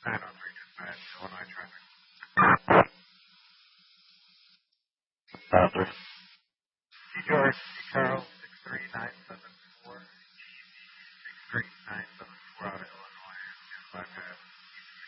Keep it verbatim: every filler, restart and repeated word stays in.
nine oh three dispatch, Illinois traffic. Uh, three. C. George, C. Charles, six three nine seven four, six three nine seven four out of Illinois.